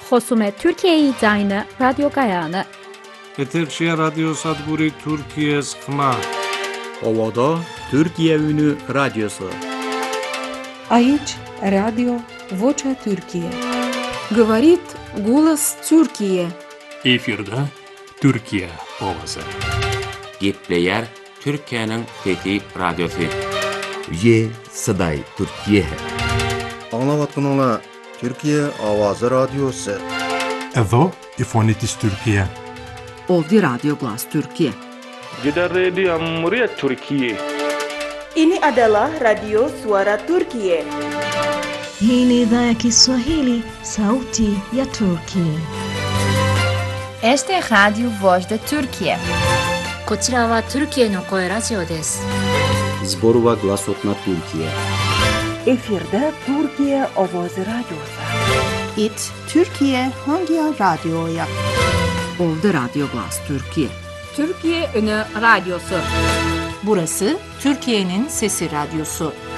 Hosume Türkiye'yi dayını radyo gayağını. Eterşehir Radyo Sadburi Türkiye sıkma. Ovada Türkiye Ünü Radyosu. Aici Radio Vocea Türkiye. Говорит голос Türkiye. Efirde Türkiye ovası. Gepleyer Türkiye'nin fethi radyosu. Ye Saday Türkiye. Anlavatın Türkiye Avazı Radyosu. Evo İfonitis Türkiye. Ovdi Radyo Glas Türkiye. Jeddah Radio Muria Türkiye. Ini adalah Radio Suara Türkiye. Hii ni idhaa ya Kiswahili, sauti ya Turkiye. Este Radio Voz de Türkiye. こちらはトルキエの声ラジオです。 Zborova Glasotna Türkiye. Efirde Türkiye Avazı Radyosu. It Türkiye hangi radyoya? Ovdi Radyo Glas Türkiye. Türkiye Ünü Radyosu. Burası Türkiye'nin Sesi Radyosu.